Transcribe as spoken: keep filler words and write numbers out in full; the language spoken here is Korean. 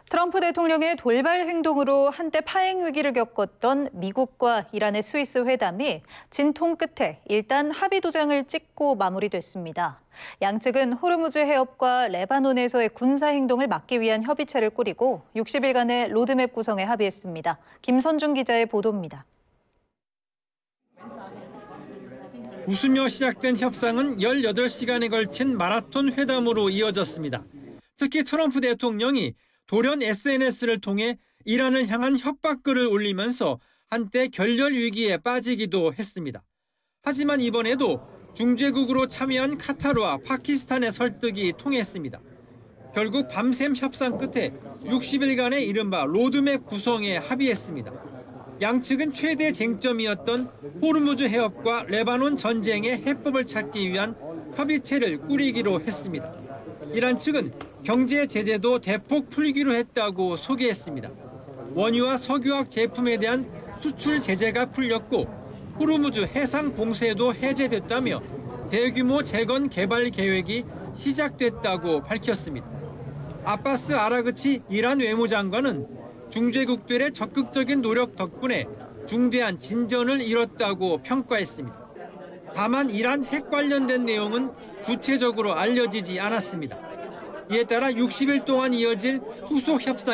트럼프 대통령의 돌발 행동으로 한때 파행 위기를 겪었던 미국과 이란의 스위스 회담이 진통 끝에 일단 합의 도장을 찍고 마무리됐습니다. 양측은 호르무즈 해협과 레바논에서의 군사 행동을 막기 위한 협의체를 꾸리고 육십 일간의 로드맵 구성에 합의했습니다. 김선중 기자의 보도입니다. 웃으며 시작된 협상은 열여덟 시간에 걸친 마라톤 회담으로 이어졌습니다. 특히 트럼프 대통령이 돌연 에스엔에스를 통해 이란을 향한 협박글을 올리면서 한때 결렬 위기에 빠지기도 했습니다. 하지만 이번에도 중재국으로 참여한 카타르와 파키스탄의 설득이 통했습니다. 결국 밤샘 협상 끝에 육십 일간의 이른바 로드맵 구성에 합의했습니다. 양측은 최대 쟁점이었던 호르무즈 해협과 레바논 전쟁의 해법을 찾기 위한 협의체를 꾸리기로 했습니다. 이란 측은 경제 제재도 대폭 풀기로 했다고 소개했습니다. 원유와 석유화학 제품에 대한 수출 제재가 풀렸고 호르무즈 해상 봉쇄도 해제됐다며 대규모 재건 개발 계획이 시작됐다고 밝혔습니다. 아바스 아라그치 이란 외무장관은 중재국들의 적극적인 노력 덕분에 중대한 진전을 이뤘다고 평가했습니다. 다만 이란 핵 관련된 내용은 구체적으로 알려지지 않았습니다. 이에 따라 육십 일 동안 이어질 후속 협상